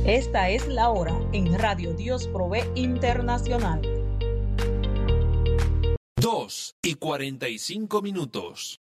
Esta es la hora en Radio Dios Provee Internacional. 2:45.